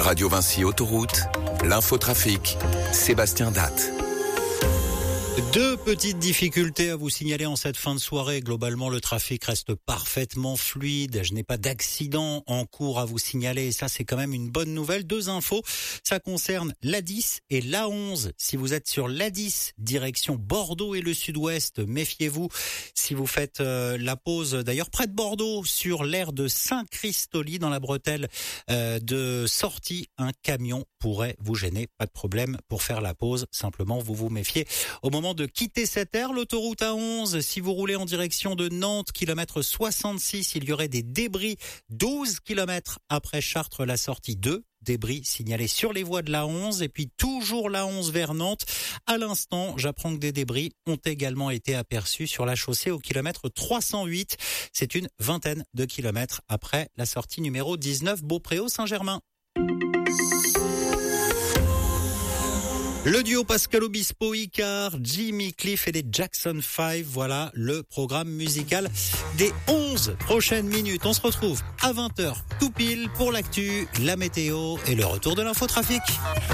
Radio Vinci Autoroute, l'infotrafic, Sébastien Datte. Deux petites difficultés à vous signaler en cette fin de soirée. Globalement, le trafic reste parfaitement fluide. Je n'ai pas d'accident en cours à vous signaler. Et ça, c'est quand même une bonne nouvelle. Deux infos. Ça concerne l'A10 et l'A11. Si vous êtes sur l'A10, direction Bordeaux et le sud-ouest, méfiez-vous. Si vous faites la pause, d'ailleurs, près de Bordeaux, sur l'aire de Saint-Christoly, dans la bretelle de sortie, un camion pourrait vous gêner. Pas de problème pour faire la pause. Simplement, vous vous méfiez au moment de quitter cette aire. L'autoroute A11, si vous roulez en direction de Nantes, kilomètre 66, il y aurait des débris 12 kilomètres après Chartres, la sortie 2. Débris signalés sur les voies de l'A11 et puis toujours l'A11 vers Nantes. À l'instant, j'apprends que des débris ont également été aperçus sur la chaussée au kilomètre 308. C'est une vingtaine de kilomètres après la sortie numéro 19 Beaupréau-Saint-Germain. Le duo Pascal Obispo, Icar, Jimmy Cliff et les Jackson 5, voilà le programme musical des 11 prochaines minutes. On se retrouve à 20h tout pile pour l'actu, la météo et le retour de l'infotrafic.